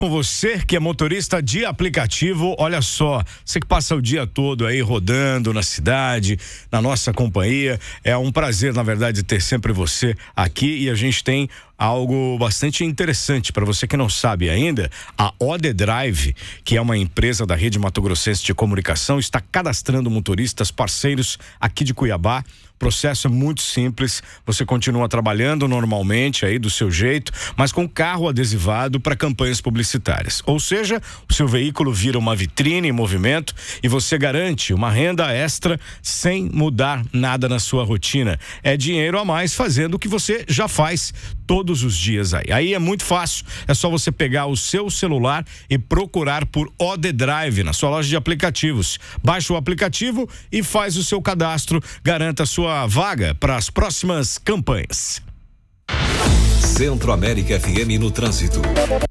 Você que é motorista de aplicativo, olha só, você que passa o dia todo aí rodando na cidade, na nossa companhia, é um prazer, na verdade, ter sempre você aqui e a gente tem algo bastante interessante para você que não sabe ainda. A OD Drive, que é uma empresa da Rede Mato Grossense de Comunicação, está cadastrando motoristas parceiros aqui de Cuiabá. O processo é muito simples, você continua trabalhando normalmente aí do seu jeito, mas com carro adesivado para campanhas publicitárias. Ou seja, o seu veículo vira uma vitrine em movimento e você garante uma renda extra sem mudar nada na sua rotina. É dinheiro a mais fazendo o que você já faz todos os dias aí. Aí é muito fácil, é só você pegar o seu celular e procurar por OD Drive na sua loja de aplicativos. Baixa o aplicativo e faz o seu cadastro, garanta a sua vaga para as próximas campanhas. Centro-América FM no trânsito.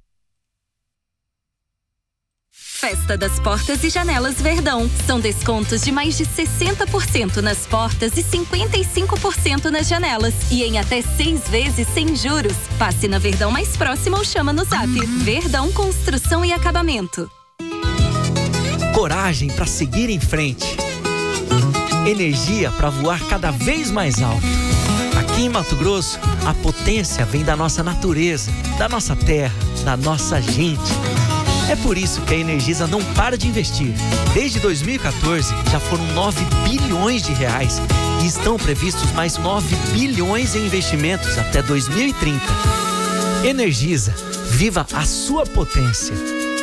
Festa das Portas e Janelas Verdão. São descontos de mais de 60% nas portas e 55% nas janelas. E em até 6 vezes sem juros. Passe na Verdão mais próxima ou chama no Zap. Verdão Construção e Acabamento. Coragem para seguir em frente. Energia para voar cada vez mais alto. Aqui em Mato Grosso, a potência vem da nossa natureza, da nossa terra, da nossa gente. É por isso que a Energisa não para de investir. Desde 2014, já foram 9 bilhões de reais e estão previstos mais 9 bilhões em investimentos até 2030. Energisa, viva a sua potência.